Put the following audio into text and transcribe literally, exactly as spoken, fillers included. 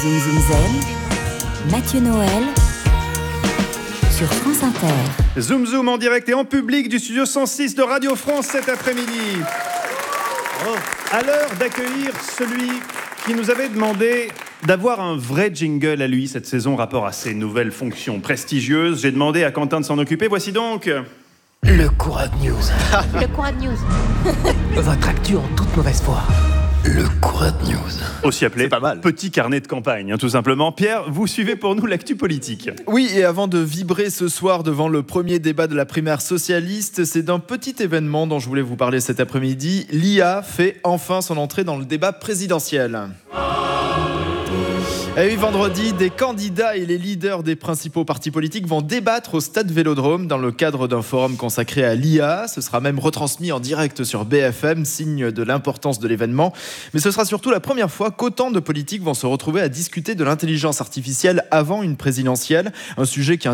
Zoom Zoom Zen, Mathieu Noël sur France Inter. Zoom Zoom en direct et en public du studio cent six de Radio France cet après-midi. Oh. À l'heure d'accueillir celui qui nous avait demandé d'avoir un vrai jingle à lui cette saison rapport à ses nouvelles fonctions prestigieuses, j'ai demandé à Quentin de s'en occuper. Voici donc... Le Courade News. Le Courade News. Votre actu en toute mauvaise foi. Le Courade News. Aussi appelé pas mal. Petit carnet de campagne, hein, tout simplement. Pierre, vous suivez pour nous l'actu politique. Oui, et avant de vibrer ce soir devant le premier débat de la primaire socialiste, c'est d'un petit événement dont je voulais vous parler cet après-midi. L'I A fait enfin son entrée dans le débat présidentiel. Et oui, vendredi, des candidats et les leaders des principaux partis politiques vont débattre au Stade Vélodrome dans le cadre d'un forum consacré à l'I A. Ce sera même retransmis en direct sur B F M, signe de l'importance de l'événement. Mais ce sera surtout la première fois qu'autant de politiques vont se retrouver à discuter de l'intelligence artificielle avant une présidentielle, un sujet qui